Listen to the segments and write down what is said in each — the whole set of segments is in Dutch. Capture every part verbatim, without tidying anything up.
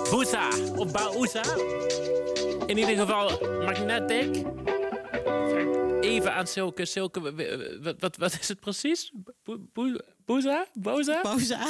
Booza of Bauza. In ieder geval Magnetic. Even aan Silke. Silke, wat, wat, wat is het precies? Booza? Boza? Boza.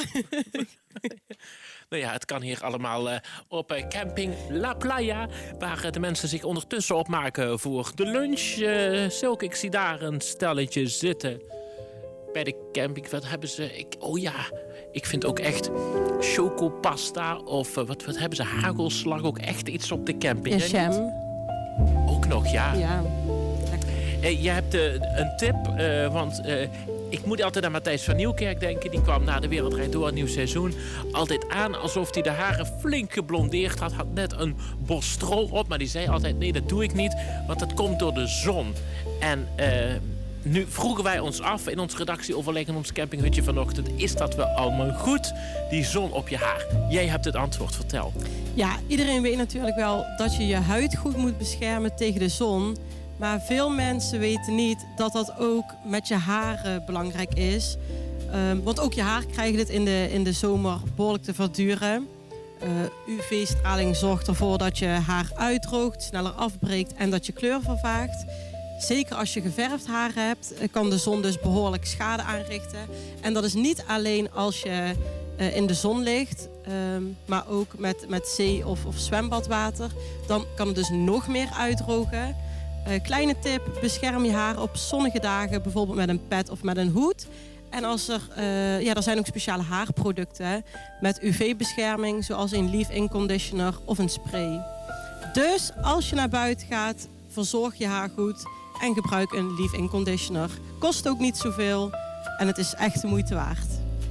Nou ja, het kan hier allemaal uh, op uh, camping La Playa, waar uh, de mensen zich ondertussen opmaken voor de lunch. Uh, Silke, ik zie daar een stelletje zitten bij de camping. Wat hebben ze? Ik, oh ja, ik vind ook echt chocopasta of uh, wat, wat hebben ze? Hagelslag, ook echt iets op de camping. Ja, jam. Ook nog, ja. Ja. Uh, je hebt uh, een tip, uh, want... Uh, Ik moet altijd aan Matthijs van Nieuwkerk denken. Die kwam na de Wereld Draait Door, een nieuw seizoen, altijd aan alsof hij de haren flink geblondeerd had. Had net een bos stro op, maar die zei altijd: nee, dat doe ik niet, want dat komt door de zon. En uh, nu vroegen wij ons af in ons redactieoverleg in ons campinghutje vanochtend: is dat wel allemaal goed, die zon op je haar? Jij hebt het antwoord, vertel. Ja, iedereen weet natuurlijk wel dat je je huid goed moet beschermen tegen de zon. Maar veel mensen weten niet dat dat ook met je haren belangrijk is. Um, want ook je haar krijgt het in de, in de zomer behoorlijk te verduren. Uh, U V-straling zorgt ervoor dat je haar uitdroogt, sneller afbreekt en dat je kleur vervaagt. Zeker als je geverfd haar hebt, kan de zon dus behoorlijk schade aanrichten. En dat is niet alleen als je uh, in de zon ligt, um, maar ook met, met zee- of, of zwembadwater. Dan kan het dus nog meer uitdrogen. Uh, kleine tip, bescherm je haar op zonnige dagen, bijvoorbeeld met een pet of met een hoed. En als er, uh, ja, er zijn ook speciale haarproducten met U V-bescherming, zoals een leave-in conditioner of een spray. Dus als je naar buiten gaat, verzorg je haar goed en gebruik een leave-in conditioner. Kost ook niet zoveel en het is echt de moeite waard.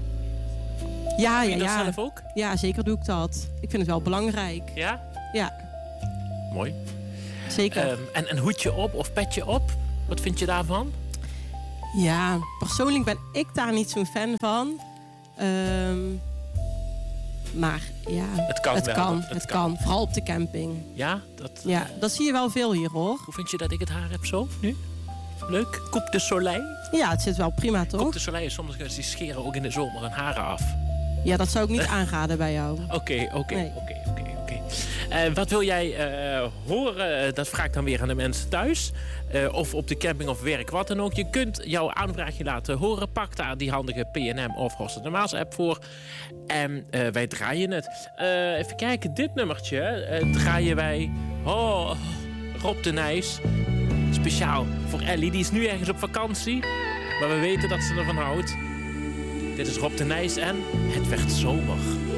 Ja, doe ja, je dat ja. zelf ook? Ja, zeker doe ik dat. Ik vind het wel belangrijk. Ja? Ja. Mooi. Zeker. Um, en een hoedje op of petje op, wat vind je daarvan? Ja, persoonlijk ben ik daar niet zo'n fan van. Um, maar ja, het kan. Het, wel, kan, het, het kan. kan, vooral op de camping. Ja dat, ja, dat zie je wel veel hier, hoor. Hoe vind je dat ik het haar heb zo, nu? Leuk? Coupe de soleil? Ja, het zit wel prima, toch? Coupe de soleil is soms, die scheren ook in de zomer hun haren af. Ja, dat zou ik niet aanraden bij jou. Oké, oké, oké, oké. Uh, wat wil jij uh, horen? Dat vraag ik dan weer aan de mensen thuis. Uh, of op de camping of werk, wat dan ook. Je kunt jouw aanvraagje laten horen. Pak daar die handige P en M of Horst de Maas app voor. En uh, wij draaien het. Uh, even kijken, dit nummertje uh, draaien wij... Oh, Rob de Nijs. Speciaal voor Ellie. Die is nu ergens op vakantie. Maar we weten dat ze ervan houdt. Dit is Rob de Nijs en Het werd zomer.